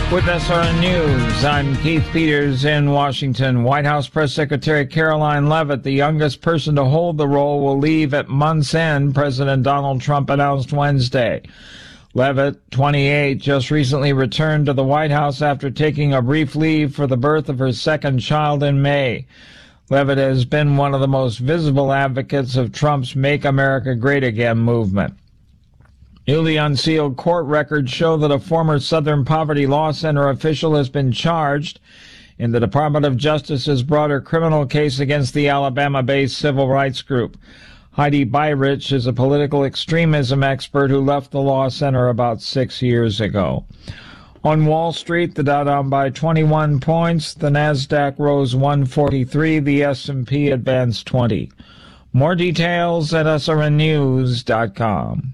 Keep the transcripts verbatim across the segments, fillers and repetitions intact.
With S R N News, I'm Keith Peters in Washington. White House Press Secretary Caroline Leavitt, the youngest person to hold the role, will leave at month's end, President Donald Trump announced Wednesday. Leavitt, twenty-eight, just recently returned to the White House after taking a brief leave for the birth of her second child in May. Leavitt has been one of the most visible advocates of Trump's Make America Great Again movement. Newly unsealed court records show that a former Southern Poverty Law Center official has been charged in the Department of Justice's broader criminal case against the Alabama-based civil rights group. Heidi Beirich is a political extremism expert who left the law center about six years ago. On Wall Street, the Dow down by twenty-one points, the Nasdaq rose one forty-three, the S and P advanced twenty. More details at S R N news dot com.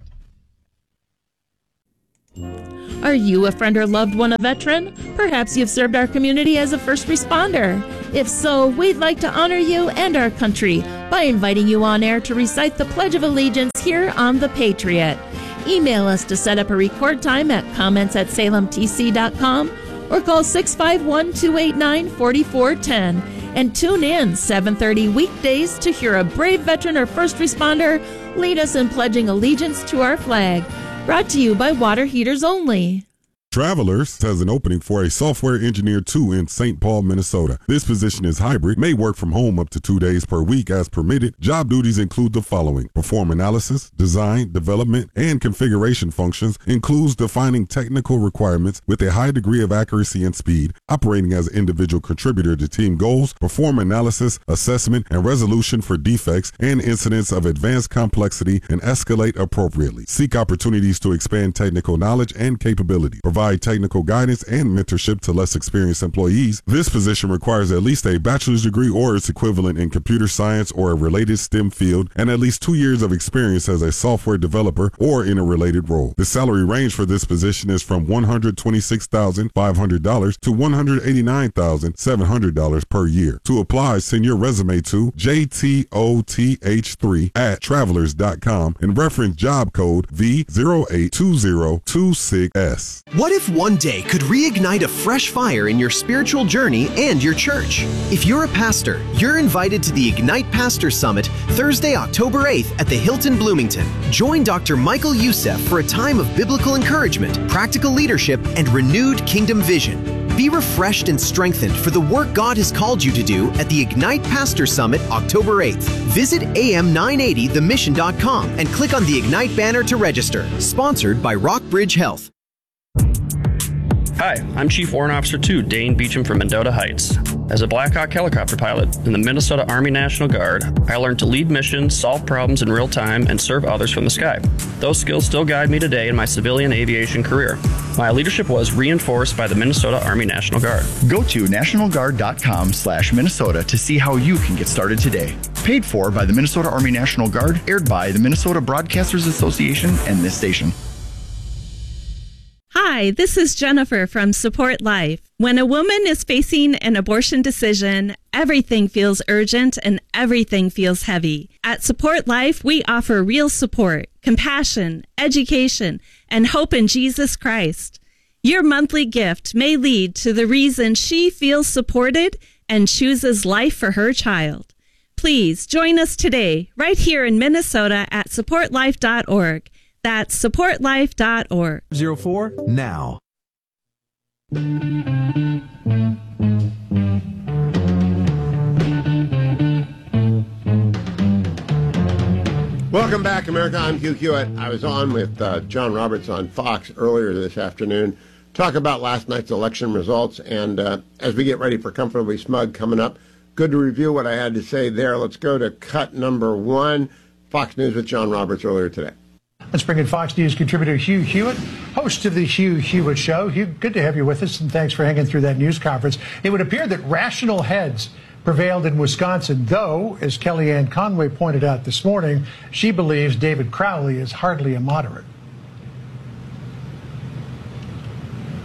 Are you a friend or loved one a veteran? Perhaps you've served our community as a first responder. If so, we'd like to honor you and our country by inviting you on air to recite the Pledge of Allegiance here on The Patriot. Email us to set up a record time at comments at salem t c dot com or call six five one, two eight nine, four four one zero and tune in seven thirty weekdays to hear a brave veteran or first responder lead us in pledging allegiance to our flag. Brought to you by Water Heaters Only. Travelers has an opening for a software engineer two in Saint Paul, Minnesota. This position is hybrid, may work from home up to two days per week as permitted. Job duties include the following: perform analysis, design, development, and configuration functions, includes defining technical requirements with a high degree of accuracy and speed, operating as an individual contributor to team goals, perform analysis, assessment, and resolution for defects and incidents of advanced complexity, and escalate appropriately. Seek opportunities to expand technical knowledge and capability. Provide technical guidance and mentorship to less experienced employees. This position requires at least a bachelor's degree or its equivalent in computer science or a related STEM field and at least two years of experience as a software developer or in a related role. The salary range for this position is from one hundred twenty-six thousand five hundred dollars to one hundred eighty-nine thousand seven hundred dollars per year. To apply, send your resume to j t o t h three at travelers dot com and reference job code V zero eight two zero two six S. What if one day could reignite a fresh fire in your spiritual journey and your church? If you're a pastor, you're invited to the Ignite Pastor Summit Thursday, October eighth at the Hilton Bloomington. Join Doctor Michael Youssef for a time of biblical encouragement, practical leadership, and renewed kingdom vision. Be refreshed and strengthened for the work God has called you to do at the Ignite Pastor Summit October eighth. Visit A M nine eighty the mission dot com and click on the Ignite banner to register. Sponsored by Rockbridge Health. Hi, I'm Chief Warrant Officer two, Dane Beecham from Mendota Heights. As a Black Hawk helicopter pilot in the Minnesota Army National Guard, I learned to lead missions, solve problems in real time, and serve others from the sky. Those skills still guide me today in my civilian aviation career. My leadership was reinforced by the Minnesota Army National Guard. Go to national guard dot com slash Minnesota to see how you can get started today. Paid for by the Minnesota Army National Guard, aired by the Minnesota Broadcasters Association and this station. Hi, this is Jennifer from Support Life. When a woman is facing an abortion decision, everything feels urgent and everything feels heavy. At Support Life, we offer real support, compassion, education, and hope in Jesus Christ. Your monthly gift may lead to the reason she feels supported and chooses life for her child. Please join us today, right here in Minnesota at support life dot org. That's support life dot org. Zero four now. Welcome back, America. I'm Hugh Hewitt. I was on with uh, John Roberts on Fox earlier this afternoon. Talk about last night's election results, and uh, as we get ready for Comfortably Smug coming up, good to review what I had to say there. Let's go to cut number one. Fox News with John Roberts earlier today. Let's bring in Fox News contributor Hugh Hewitt, host of the Hugh Hewitt Show. Hugh, good to have you with us, and thanks for hanging through that news conference. It would appear that rational heads prevailed in Wisconsin, though, as Kellyanne Conway pointed out this morning, she believes David Crowley is hardly a moderate.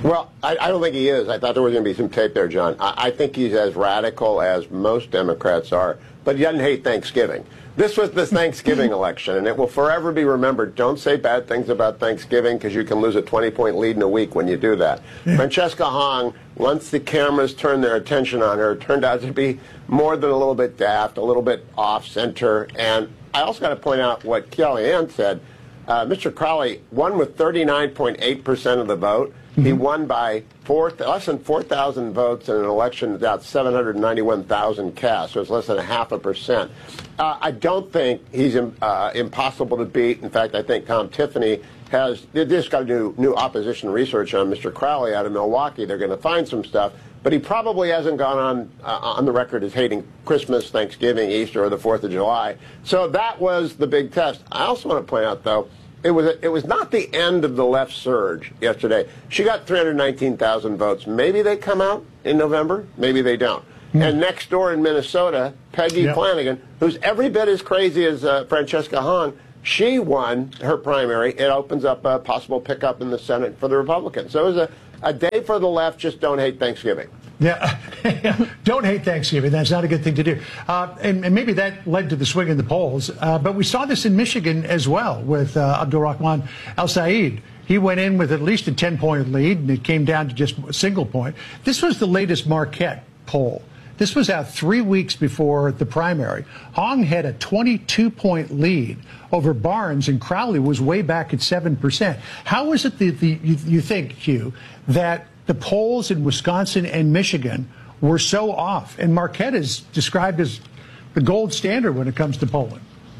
Well, I, I don't think he is. I thought there was going to be some tape there, John. I, I think he's as radical as most Democrats are, but he doesn't hate Thanksgiving. This was the Thanksgiving election, and it will forever be remembered. Don't say bad things about Thanksgiving because you can lose a twenty-point lead in a week when you do that. Yeah. Francesca Hong, once the cameras turned their attention on her, turned out to be more than a little bit daft, a little bit off-center. And I also got to point out what Kellyanne said. Uh, Mister Crowley won with thirty-nine point eight percent of the vote. He won by four, less than four thousand votes in an election without seven hundred ninety-one thousand cast, so it's less than a half a percent. Uh, I don't think he's uh, impossible to beat. In fact, I think Tom Tiffany has, they just got to do new opposition research on Mister Crowley out of Milwaukee. They're going to find some stuff, but he probably hasn't gone on, uh, on the record as hating Christmas, Thanksgiving, Easter, or the fourth of July. So that was the big test. I also want to point out, though, It was it was not the end of the left surge yesterday. She got three hundred nineteen thousand votes. Maybe they come out in November. Maybe they don't. Mm. And next door in Minnesota, Peggy yep. Flanagan, who's every bit as crazy as uh, Francesca Hong, she won her primary. It opens up a possible pickup in the Senate for the Republicans. So it was a, a day for the left. Just don't hate Thanksgiving. Yeah, don't hate Thanksgiving. That's not a good thing to do. Uh, and, and maybe that led to the swing in the polls. Uh, but we saw this in Michigan as well with uh, Abdul Rahman Al-Said. He went in with at least a ten-point lead, and it came down to just a single point. This was the latest Marquette poll. This was out three weeks before the primary. Hong had a twenty-two point lead over Barnes, and Crowley was way back at seven percent. How is it that the, you, you think, Hugh, that the polls in Wisconsin and Michigan were so off? And Marquette is described as the gold standard when it comes to polling.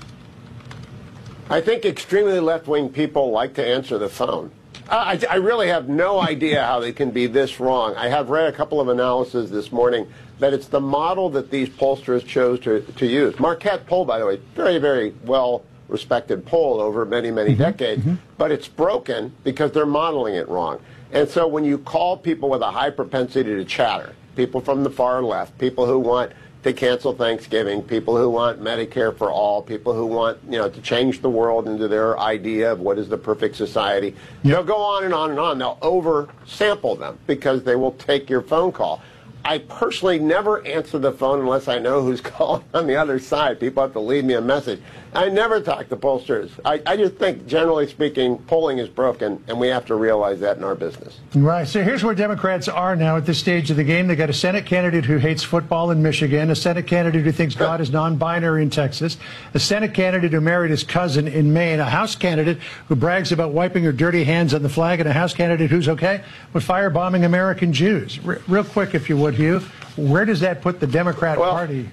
I think extremely left-wing people like to answer the phone. I, I really have no idea how they can be this wrong. I have read a couple of analyses this morning that it's the model that these pollsters chose to, to use. Marquette poll, by the way, very, very well-respected poll over many, many mm-hmm. decades, mm-hmm. but it's broken because they're modeling it wrong. And so when you call people with a high propensity to chatter, people from the far left, people who want to cancel Thanksgiving, people who want Medicare for all, people who want, you know, to change the world into their idea of what is the perfect society, yep. they'll go on and on and on. They'll oversample them because they will take your phone call. I personally never answer the phone unless I know who's calling on the other side. People have to leave me a message. I never talk to pollsters. I, I just think, generally speaking, polling is broken, and we have to realize that in our business. Right. So here's where Democrats are now at this stage of the game. They got a Senate candidate who hates football in Michigan, a Senate candidate who thinks God is non-binary in Texas, a Senate candidate who married his cousin in Maine, a House candidate who brags about wiping her dirty hands on the flag, and a House candidate who's okay with firebombing American Jews. R- real quick, if you would, Hugh, where does that put the Democrat well, Party?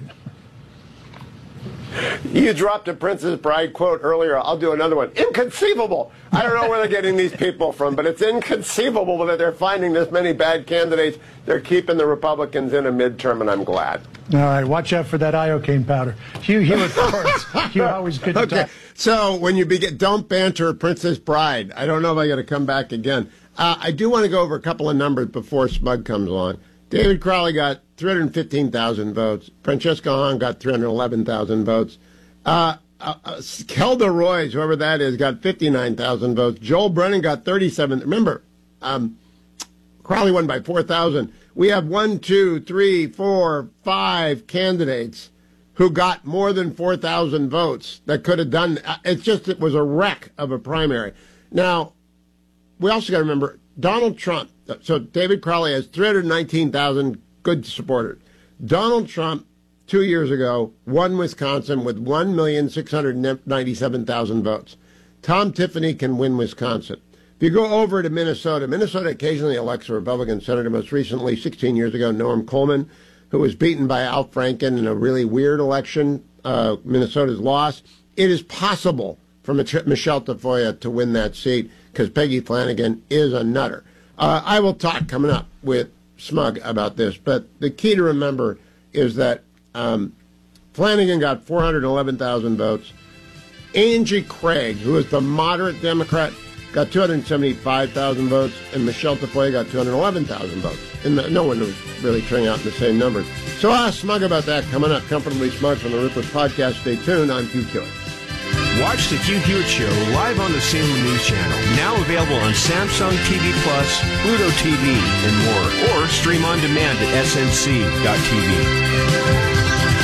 You dropped a Princess Bride quote earlier. I'll do another one. Inconceivable. I don't know where they're getting these people from, but it's inconceivable that they're finding this many bad candidates. They're keeping the Republicans in a midterm, and I'm glad. All right, watch out for that iocane powder. Hugh Hewitt, of course. Hugh, always good to okay. talk. So when you begin, don't banter Princess Bride. I don't know if I got to come back again. Uh, I do want to go over a couple of numbers before Smug comes along. David Crowley got three hundred fifteen thousand votes. Francesca Hong got three hundred eleven thousand votes. Uh, uh, uh, Kelda Roys, whoever that is, got fifty-nine thousand votes. Joel Brennan got thirty-seven. Remember, um, Crowley won by four thousand. We have one, two, three, four, five candidates who got more than four thousand votes that could have done. It's just, it was a wreck of a primary. Now, we also got to remember, Donald Trump. So David Crowley has three hundred nineteen thousand good supporters. Donald Trump, two years ago, won Wisconsin with one million six hundred ninety-seven thousand votes. Tom Tiffany can win Wisconsin. If you go over to Minnesota, Minnesota occasionally elects a Republican senator. Most recently, sixteen years ago, Norm Coleman, who was beaten by Al Franken in a really weird election. Uh, Minnesota's lost. It is possible for Mich- Michelle Tafoya to win that seat because Peggy Flanagan is a nutter. Uh, I will talk coming up with Smug about this, but the key to remember is that um, Flanagan got four hundred eleven thousand votes. Angie Craig, who is the moderate Democrat, got two hundred seventy-five thousand votes, and Michelle Tafoya got two hundred eleven thousand votes. And the, no one was really turning out in the same numbers. So I'll ask Smug about that coming up. Comfortably Smug from the Ruthless Podcast. Stay tuned. I'm Hugh Hewitt. Watch the Hugh Hewitt Show live on the Salem News Channel. Now available on Samsung T V Plus, Pluto T V, and more. Or stream on demand at S N C dot T V.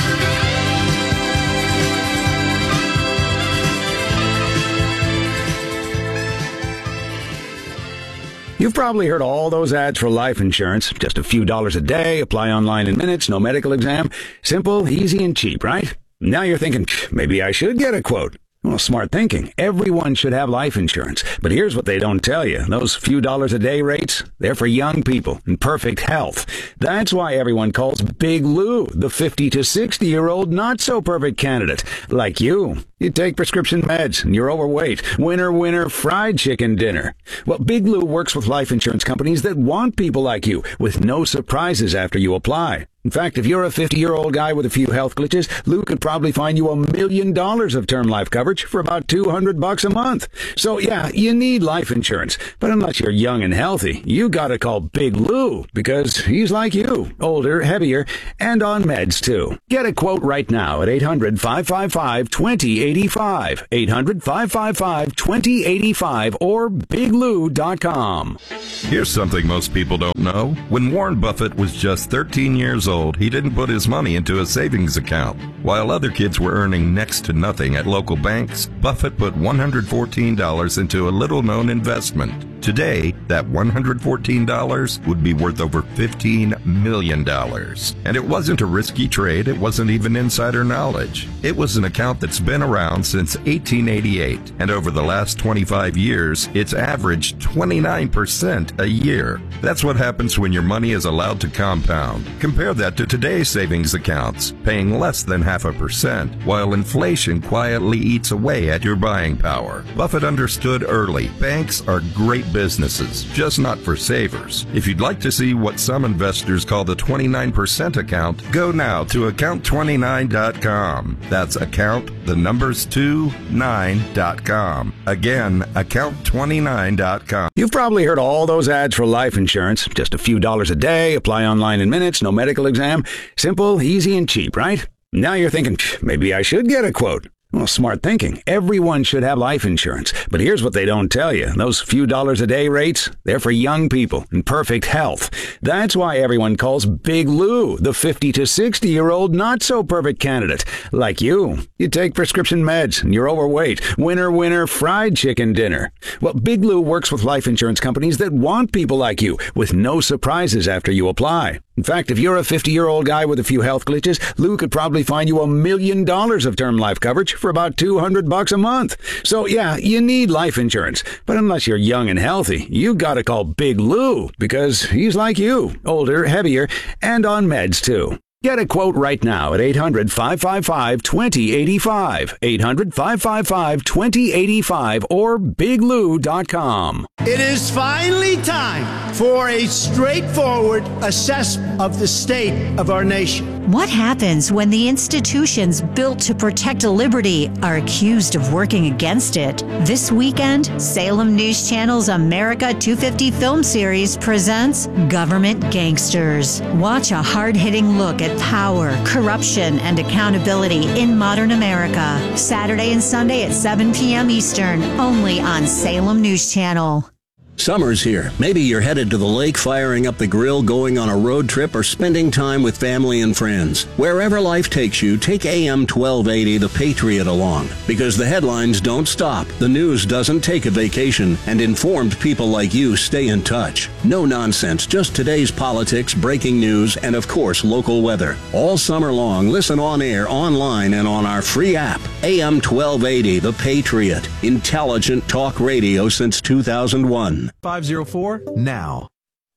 You've probably heard all those ads for life insurance. Just a few dollars a day, apply online in minutes, no medical exam. Simple, easy, and cheap, right? Now you're thinking, maybe I should get a quote. Well, smart thinking. Everyone should have life insurance. But here's what they don't tell you. Those few dollars a day rates, they're for young people in perfect health. That's why everyone calls Big Lou the fifty to sixty-year-old not-so-perfect candidate, like you. You take prescription meds and you're overweight. Winner, winner, fried chicken dinner. Well, Big Lou works with life insurance companies that want people like you with no surprises after you apply. In fact, if you're a fifty-year-old guy with a few health glitches, Lou could probably find you a million dollars of term life coverage for about two hundred bucks a month. So yeah, you need life insurance. But unless you're young and healthy, you gotta call Big Lou because he's like you, older, heavier, and on meds too. Get a quote right now at eight hundred, five five five, two zero eight five, eight hundred, five five five, two zero eight five, or big lou dot com. Here's something most people don't know. When Warren Buffett was just thirteen years old, he didn't put his money into a savings account. While other kids were earning next to nothing at local banks, Buffett put one hundred fourteen dollars into a little-known investment. Today, that one hundred fourteen dollars would be worth over fifteen million dollars. And it wasn't a risky trade. It wasn't even insider knowledge. It was an account that's been around since eighteen eighty-eight. And over the last twenty-five years, it's averaged twenty-nine percent a year. That's what happens when your money is allowed to compound. Compare that to today's savings accounts, paying less than half a percent, while inflation quietly eats away at your buying power. Buffett understood early. Banks are great businesses, just not for savers. If you'd like to see what some investors call the twenty-nine percent account, go now to account twenty-nine dot com. That's account, the numbers two, nine dot com. Again, account twenty-nine dot com. You've probably heard all those ads for life insurance. Just a few dollars a day, apply online in minutes, no medical exam. Simple, easy, and cheap, right? Now you're thinking, maybe I should get a quote. Well, smart thinking. Everyone should have life insurance. But here's what they don't tell you. Those few dollars a day rates, they're for young people in perfect health. That's why everyone calls Big Lou the fifty to sixty-year-old not-so-perfect candidate, like you. You take prescription meds and you're overweight. Winner, winner, fried chicken dinner. Well, Big Lou works with life insurance companies that want people like you with no surprises after you apply. In fact, if you're a fifty-year-old guy with a few health glitches, Lou could probably find you a million dollars of term life coverage for about two hundred bucks a month. So yeah, you need life insurance. But unless you're young and healthy, you gotta call Big Lou because he's like you, older, heavier, and on meds too. Get a quote right now at eight hundred, five five five, two zero eight five, eight hundred, five five five, two zero eight five, or big lou dot com. It is finally time for a straightforward assessment of the state of our nation. What happens when the institutions built to protect liberty are accused of working against it? This weekend, Salem News Channel's America two fifty film series presents Government Gangsters. Watch a hard-hitting look at power, corruption, and accountability in modern America. Saturday and Sunday at seven p.m. Eastern, only on Salem News Channel. Summer's here. Maybe you're headed to the lake, firing up the grill, going on a road trip, or spending time with family and friends. Wherever life takes you, take A M twelve eighty The Patriot along. Because the headlines don't stop, the news doesn't take a vacation, and informed people like you stay in touch. No nonsense, just today's politics, breaking news, and of course, local weather. All summer long, listen on air, online, and on our free app. A M twelve eighty The Patriot. Intelligent talk radio since two thousand one. five oh four now.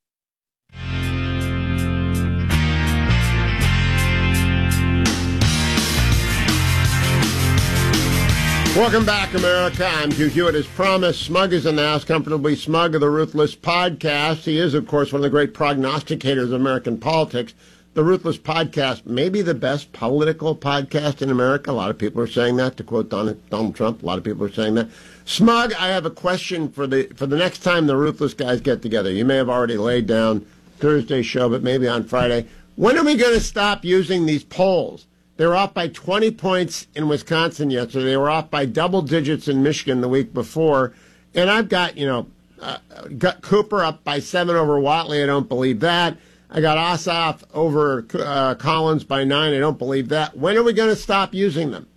Welcome back, America. I'm Hugh Hewitt. As promised, Smug is in the house, comfortably Smug of the Ruthless Podcast. He is, of course, one of the great prognosticators of American politics. The Ruthless Podcast may be the best political podcast in America. A lot of people are saying that, to quote Donald, Donald Trump. A lot of people are saying that. Smug, I have a question for the for the next time the Ruthless guys get together. You may have already laid down Thursday's show, but maybe on Friday. When are we going to stop using these polls They were off by twenty points in Wisconsin yesterday. They were off by double digits in Michigan the week before. And I've got, you know, uh, got Cooper up by seven over Whatley. I don't believe that. I got Ossoff over uh, Collins by nine. I don't believe that. When are we going to stop using them?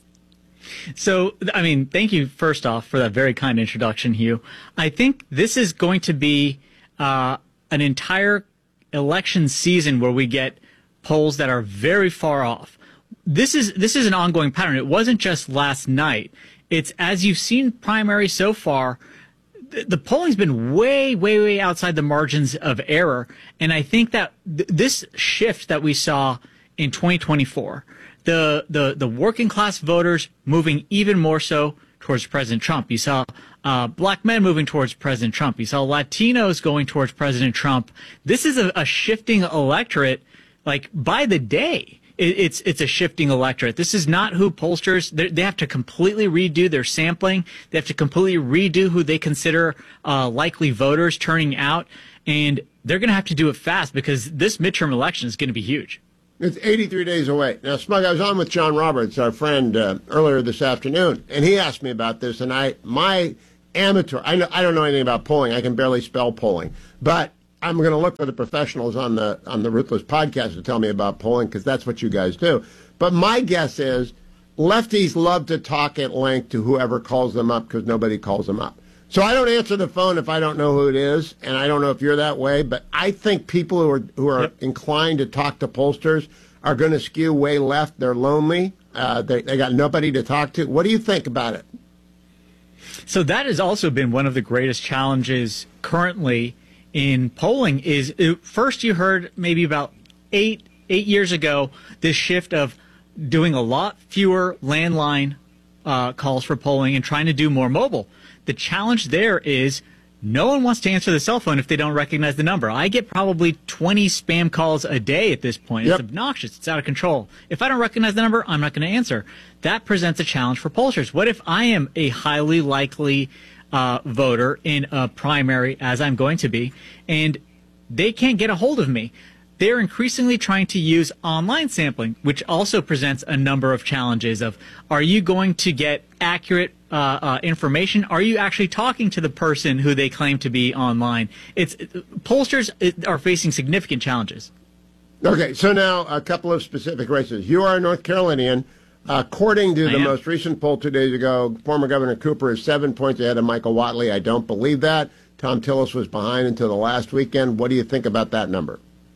So, I mean, thank you, first off, for that very kind introduction, Hugh. I think this is going to be uh, an entire election season where we get polls that are very far off. This is this is an ongoing pattern. It wasn't just last night. It's, as you've seen primaries so far, the, the polling's been way, way, way outside the margins of error. And I think that th- this shift that we saw in twenty twenty-four, the, the, the working class voters moving even more so towards President Trump. You saw uh, black men moving towards President Trump. You saw Latinos going towards President Trump. This is a, a shifting electorate, like, by the day. It's it's a shifting electorate. This is not who pollsters, they have to completely redo their sampling. They have to completely redo who they consider uh, likely voters turning out. And they're going to have to do it fast because this midterm election is going to be huge. It's eighty-three days away. Now, Smug, I was on with John Roberts, our friend, uh, earlier this afternoon, and he asked me about this. And I, my amateur, I, know, I don't know anything about polling. I can barely spell polling. But I'm going to look for the professionals on the on the Ruthless podcast to tell me about polling because that's what you guys do. But my guess is lefties love to talk at length to whoever calls them up because nobody calls them up. So I don't answer the phone if I don't know who it is, and I don't know if you're that way. But I think people who are who are yep. inclined to talk to pollsters are going to skew way left. They're lonely. Uh, they they got nobody to talk to. What do you think about it? So that has also been one of the greatest challenges currently in polling. Is it, first you heard maybe about eight eight years ago this shift of doing a lot fewer landline uh, calls for polling and trying to do more mobile. The challenge there is no one wants to answer the cell phone if they don't recognize the number. I get probably twenty spam calls a day at this point. Yep. It's obnoxious. It's out of control. If I don't recognize the number, I'm not going to answer. That presents a challenge for pollsters. What if I am a highly likely Uh, voter in a primary, as I'm going to be, and they can't get a hold of me? They're increasingly trying to use online sampling, which also presents a number of challenges of, are you going to get accurate uh, uh, information? Are you actually talking to the person who they claim to be online? It's pollsters are facing significant challenges. Okay, so now a couple of specific races. You are a North Carolinian. Uh, according to the most recent poll two days ago, former Governor Cooper is seven points ahead of Michael Whatley. I don't believe that. Tom Tillis was behind until the last weekend. What do you think about that number?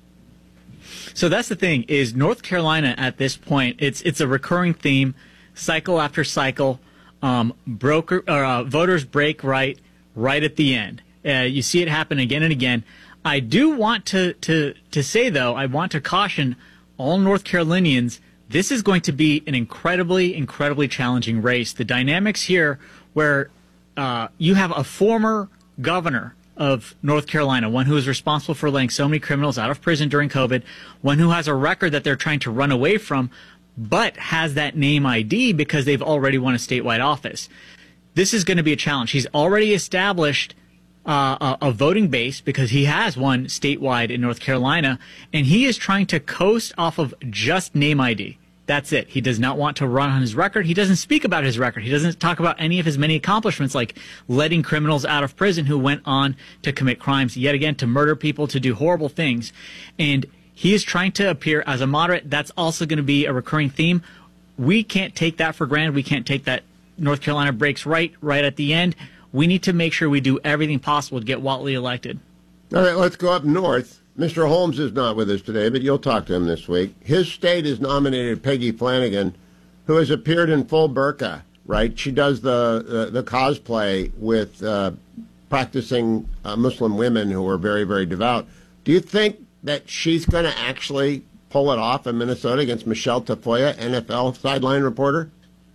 So that's the thing, is North Carolina at this point, it's it's a recurring theme, cycle after cycle. Um, broker or uh, voters break right right at the end. Uh, you see it happen again and again. I do want to, to, to say, though, I want to caution all North Carolinians, this is going to be an incredibly, incredibly challenging race. The dynamics here where uh, you have a former governor of North Carolina, one who is responsible for letting so many criminals out of prison during COVID, one who has a record that they're trying to run away from, but has that name I D because they've already won a statewide office. This is going to be a challenge. He's already established Uh, a, a voting base because he has won statewide in North Carolina, and he is trying to coast off of just name I D. That's it. He does not want to run on his record. He doesn't speak about his record. He doesn't talk about any of his many accomplishments, like letting criminals out of prison who went on to commit crimes yet again, to murder people, to do horrible things. And he is trying to appear as a moderate. That's also going to be a recurring theme. We can't take that for granted. We can't take that North Carolina breaks right, right at the end. We need to make sure we do everything possible to get Whatley elected. All right, let's go up north. Mister Holmes is not with us today, but you'll talk to him this week. His state has nominated Peggy Flanagan, who has appeared in full burqa, right? She does the the, the cosplay with uh, practicing uh, Muslim women who are very, very devout. Do you think that she's going to actually pull it off in Minnesota against Michelle Tafoya, N F L sideline reporter?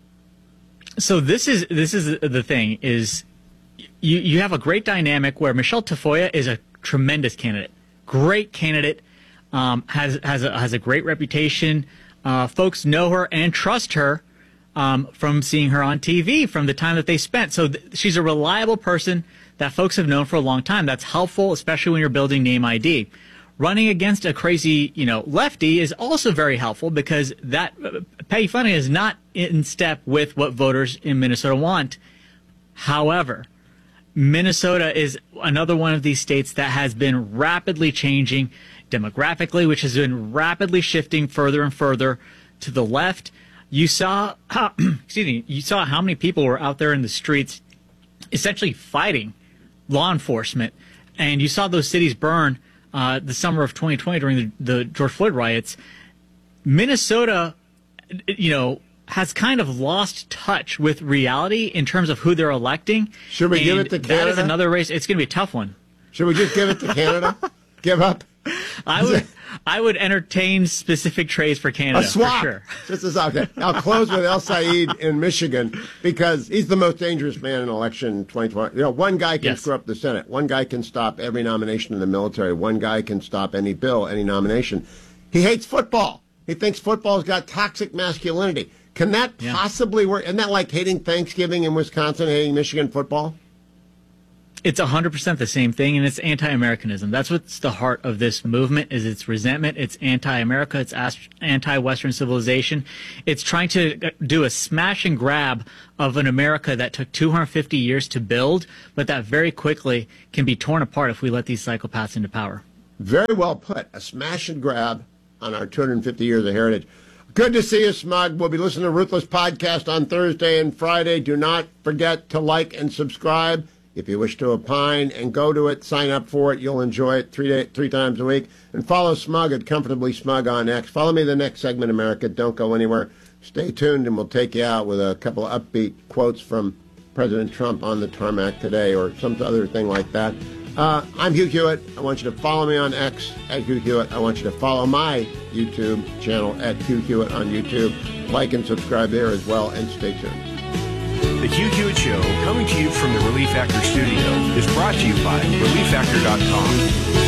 So this is this is the thing is. You you have a great dynamic where Michelle Tafoya is a tremendous candidate, great candidate, um, has has a, has a great reputation. Uh, folks know her and trust her um, from seeing her on T V, from the time that they spent. So th- she's a reliable person that folks have known for a long time. That's helpful, especially when you're building name I D. running against a crazy, you know, lefty is also very helpful because that uh, petty funding is not in step with what voters in Minnesota want. However, Minnesota is another one of these states that has been rapidly changing demographically, which has been rapidly shifting further and further to the left. You saw, how, excuse me, you saw how many people were out there in the streets essentially fighting law enforcement. And you saw those cities burn uh, the summer of twenty twenty during the, the George Floyd riots. Minnesota, you know, has kind of lost touch with reality in terms of who they're electing. Should we and give it to Canada? That is another race. It's going to be a tough one. Should we just give it to Canada? Give up? I would I would entertain specific trades for Canada, a swap. for sure. Just as okay. I'll close with El Said in Michigan because he's the most dangerous man in election twenty twenty. You know, one guy can Yes. screw up the Senate. One guy can stop every nomination in the military. One guy can stop any bill, any nomination. He hates football. He thinks football's got toxic masculinity. Can that Yeah. possibly work? Isn't that like hating Thanksgiving in Wisconsin, hating Michigan football? It's one hundred percent the same thing, and it's anti-Americanism. That's what's the heart of this movement, is its resentment. It's anti-America. It's as- anti-Western civilization. It's trying to do a smash and grab of an America that took two hundred fifty years to build, but that very quickly can be torn apart if we let these psychopaths into power. Very well put. A smash and grab on our two hundred fifty years of heritage. Good to see you, Smug. We'll be listening to Ruthless Podcast on Thursday and Friday. Do not forget to like and subscribe. If you wish to opine and go to it, sign up for it. You'll enjoy it three day, three times a week. And follow Smug at Comfortably Smug on X. Follow me the next segment, America. Don't go anywhere. Stay tuned, and we'll take you out with a couple of upbeat quotes from President Trump on the tarmac today or some other thing like that. Uh, I'm Hugh Hewitt. I want you to follow me on X at Hugh Hewitt. I want you to follow my YouTube channel at Hugh Hewitt on YouTube. Like and subscribe there as well, and stay tuned. The Hugh Hewitt Show, coming to you from the Relief Factor studio, is brought to you by relief factor dot com.